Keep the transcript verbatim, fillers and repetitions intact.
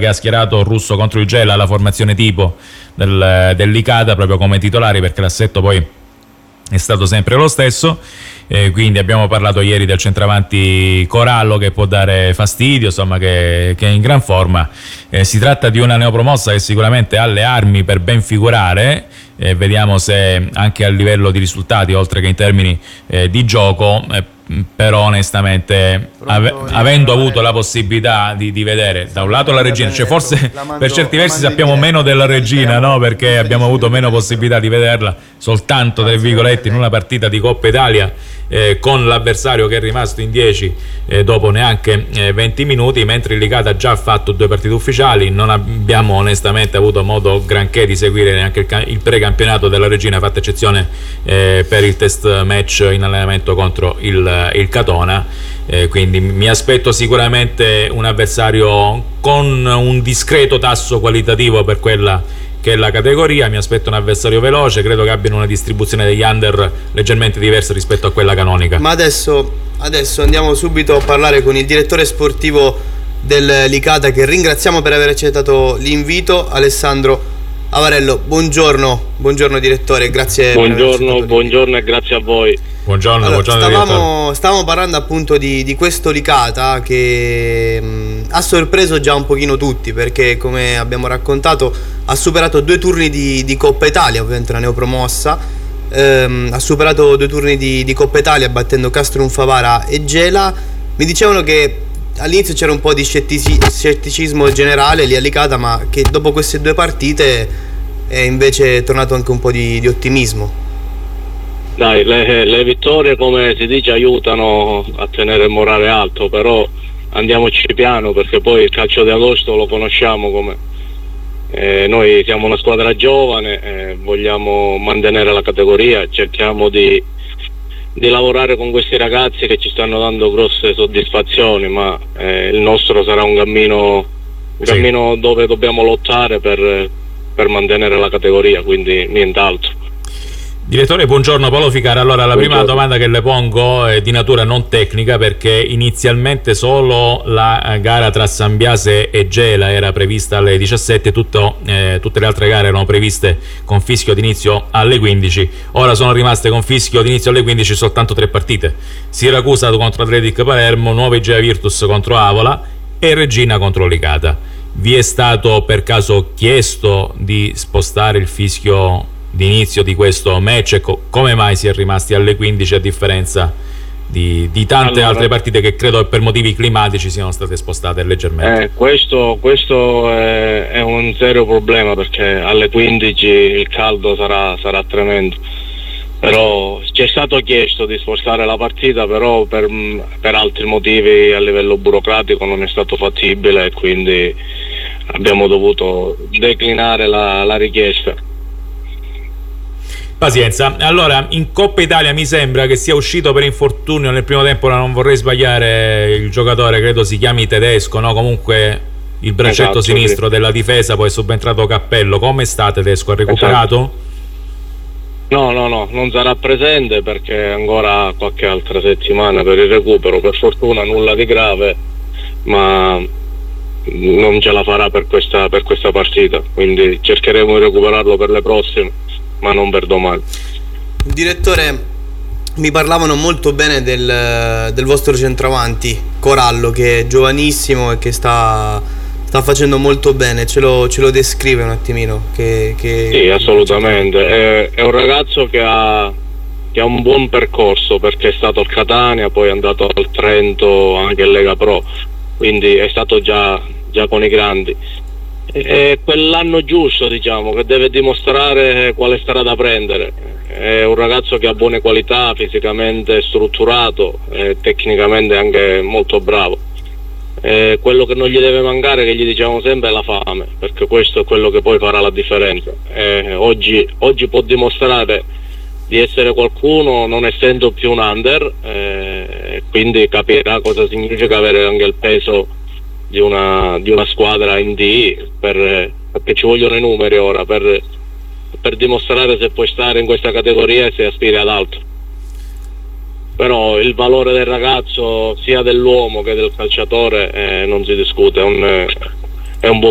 che ha schierato Russo contro il Gela, la formazione tipo del, del Licata proprio come titolari, perché l'assetto poi è stato sempre lo stesso. Eh, quindi abbiamo parlato ieri del centravanti Corallo, che può dare fastidio, insomma, che, che è in gran forma. Eh, si tratta di una neopromossa che sicuramente ha le armi per ben figurare. Eh, vediamo se anche a livello di risultati, oltre che in termini eh, di gioco, eh, però onestamente ave- avendo avuto la possibilità di, di vedere da un lato la regina, cioè forse per certi versi sappiamo meno della regina, no? Perché abbiamo avuto meno possibilità di vederla, soltanto tra virgolette in una partita di Coppa Italia, eh, con l'avversario che è rimasto in dieci eh, dopo neanche eh, venti minuti, mentre il Licata ha già fatto due partite ufficiali. Non abbiamo onestamente avuto modo granché di seguire neanche il, ca- il precampionato della regina, fatta eccezione eh, per il test match in allenamento contro il, il Catona. Eh, quindi mi aspetto sicuramente un avversario con un discreto tasso qualitativo per quella che è la categoria. Mi aspetto un avversario veloce, credo che abbiano una distribuzione degli under leggermente diversa rispetto a quella canonica. Ma adesso, adesso andiamo subito a parlare con il direttore sportivo del Licata, che ringraziamo per aver accettato l'invito, Alessandro Avarello. Buongiorno, buongiorno direttore, grazie. Buongiorno, buongiorno e grazie a voi. Buongiorno, allora, buongiorno stavamo, stavamo parlando appunto di, di questo Licata che mh, ha sorpreso già un pochino tutti, perché come abbiamo raccontato ha superato due turni di, di Coppa Italia, ovviamente una neopromossa, ehm, ha superato due turni di, di Coppa Italia battendo Castrum Favara e Gela. Mi dicevano che all'inizio c'era un po' di scettici, scetticismo generale lì a Licata, ma che dopo queste due partite è invece tornato anche un po' di, di ottimismo. Dai, le, le vittorie, come si dice, aiutano a tenere il morale alto, però andiamoci piano, perché poi il calcio di agosto lo conosciamo come eh, noi siamo una squadra giovane, eh, vogliamo mantenere la categoria, cerchiamo di, di lavorare con questi ragazzi che ci stanno dando grosse soddisfazioni, ma eh, il nostro sarà un cammino, un sì. cammino dove dobbiamo lottare per, per mantenere la categoria, quindi nient'altro. Direttore, buongiorno, Paolo Ficara. Allora, la Buongiorno. prima domanda che le pongo è di natura non tecnica, perché inizialmente solo la gara tra Sambiase e Gela era prevista alle diciassette, tutto, eh, tutte le altre gare erano previste con fischio d'inizio alle quindici. Ora sono rimaste con fischio d'inizio alle quindici soltanto tre partite: Siracusa contro Atletic Palermo, Nuova Igea Virtus contro Avola e Regina contro Licata. Vi è stato per caso chiesto di spostare il fischio d'inizio di questo match? Co- come mai si è rimasti alle quindici a differenza di, di tante allora, altre partite che credo per motivi climatici siano state spostate leggermente? Eh, questo questo è, è un serio problema, perché alle quindici il caldo sarà, sarà tremendo, però ci è stato chiesto di spostare la partita, però per, per altri motivi a livello burocratico non è stato fattibile, e quindi abbiamo dovuto declinare la, la richiesta. Pazienza. Allora, in Coppa Italia mi sembra che sia uscito per infortunio nel primo tempo, non vorrei sbagliare il giocatore, credo si chiami Tedesco, no? Comunque il braccetto Esatto, sinistro sì. della difesa, poi è subentrato Cappello. Come sta Tedesco? Ha recuperato? Esatto. No, no, no, non sarà presente perché ancora qualche altra settimana per il recupero. Per fortuna nulla di grave, ma non ce la farà per questa, per questa partita, quindi cercheremo di recuperarlo per le prossime, ma non per domani. Direttore, mi parlavano molto bene del, del vostro centravanti Corallo, che è giovanissimo e che sta, sta facendo molto bene. Ce lo, ce lo descrive un attimino? Che, che... Sì, assolutamente. È, è un ragazzo che ha, che ha un buon percorso, perché è stato al Catania, poi è andato al Trento, anche in Lega Pro, quindi è stato già, già con i grandi. È quell'anno giusto, diciamo, che deve dimostrare quale strada prendere. È un ragazzo che ha buone qualità, fisicamente strutturato, e tecnicamente anche molto bravo. E quello che non gli deve mancare, che gli diciamo sempre, è la fame, perché questo è quello che poi farà la differenza. E oggi, oggi può dimostrare di essere qualcuno, non essendo più un under, e quindi capirà cosa significa avere anche il peso di una, di una squadra in D, per, perché ci vogliono i numeri ora per, per dimostrare se puoi stare in questa categoria e se aspiri ad altro. Però il valore del ragazzo, sia dell'uomo che del calciatore, eh, non si discute, è un, è un buon